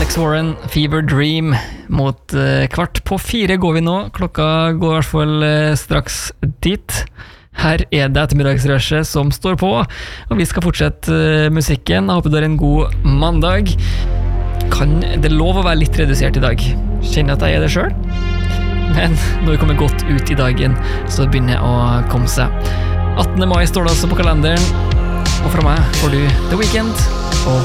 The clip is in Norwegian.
Alex Warren, Fever Dream. Mot 3:15 går vi nå. Klokka går I hvert fall straks dit. Her det ettermiddagsrushet som står på, og vi skal fortsette musikken. Jeg håper det en god mandag. Kan det lov å være litt redusert I dag? Kjenner at jeg det selv? Men når vi kommer godt ut I dagen, så begynner jeg å komme seg. 18. mai står det altså på kalenderen, og fra meg får du The Weeknd og